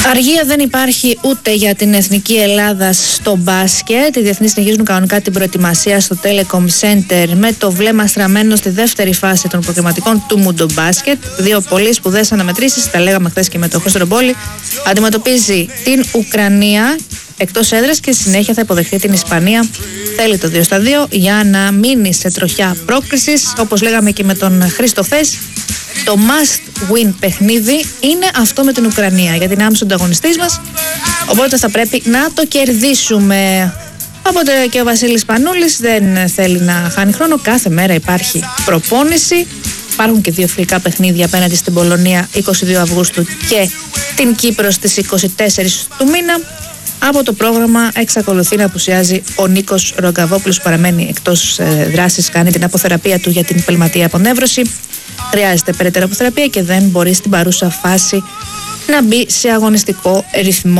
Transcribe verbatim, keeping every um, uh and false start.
Αργία δεν υπάρχει ούτε για την Εθνική Ελλάδα στο μπάσκετ. Οι διεθνείς συνεχίζουν κανονικά την προετοιμασία στο Telecom Center με το βλέμμα στραμμένο στη δεύτερη φάση των προκριματικών του Μουντομπάσκετ. Δύο πολύ σπουδαίες αναμετρήσεις, τα λέγαμε χθες και με τον Χρήστο Ρομπόλη. Αντιμετωπίζει την Ουκρανία εκτός έδρας και στη συνέχεια θα υποδεχθεί την Ισπανία. Θέλει το δύο στα δύο για να μείνει σε τροχιά πρόκρισης. Όπως λέγαμε και με τον Χρήστο χθες, το must win παιχνίδι είναι αυτό με την Ουκρανία, γιατί είναι άμεσος ανταγωνιστής μας, οπότε θα πρέπει να το κερδίσουμε. Οπότε και ο Βασίλης Πανούλης δεν θέλει να χάνει χρόνο, κάθε μέρα υπάρχει προπόνηση. Υπάρχουν και δύο φιλικά παιχνίδια απέναντι στην Πολωνία είκοσι δύο Αυγούστου και την Κύπρο στις είκοσι τέσσερις του μήνα. Από το πρόγραμμα εξακολουθεί να απουσιάζει ο Νίκος Ρογκαβόπουλος, παραμένει εκτός ε, δράσης, κάνει την αποθεραπεία του για την πελματή απονεύρωση. Χρειάζεται περαιτέρω αποθεραπεία και δεν μπορεί στην παρούσα φάση να μπει σε αγωνιστικό ρυθμό.